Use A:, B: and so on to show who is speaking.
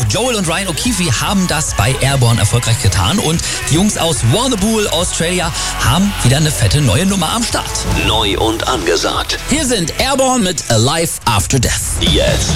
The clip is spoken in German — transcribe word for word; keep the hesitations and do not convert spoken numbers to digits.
A: auch Joel und Ryan O'Keefe haben das bei Airborne erfolgreich getan. Und die Jungs aus Warrnambool, Australia, haben wieder eine fette neue Nummer am Start.
B: Neu und angesagt.
A: Hier sind Airborne mit Alive After Death.
B: Jetzt